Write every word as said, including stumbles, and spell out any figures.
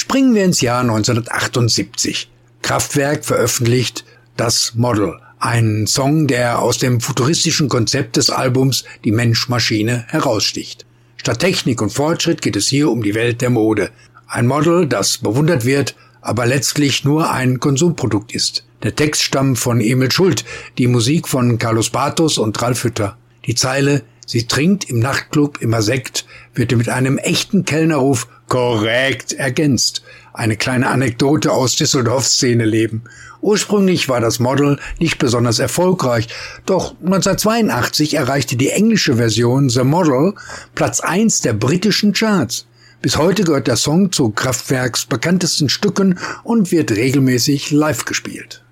Springen wir ins Jahr neunzehnhundertachtundsiebzig. Kraftwerk veröffentlicht Das Model, ein Song, der aus dem futuristischen Konzept des Albums Die Mensch-Maschine heraussticht. Statt Technik und Fortschritt geht es hier um die Welt der Mode. Ein Model, das bewundert wird, aber letztlich nur ein Konsumprodukt ist. Der Text stammt von Emil Schult, die Musik von Carlos Bartos und Ralf Hütter. Die Zeile „Sie trinkt im Nachtclub immer Sekt" wird mit einem echten Kellnerruf korrekt ergänzt. Eine kleine Anekdote aus Düsseldorfs Szeneleben. Ursprünglich war Das Model nicht besonders erfolgreich, doch neunzehnhundertzweiundachtzig erreichte die englische Version The Model Platz eins der britischen Charts. Bis heute gehört der Song zu Kraftwerks bekanntesten Stücken und wird regelmäßig live gespielt.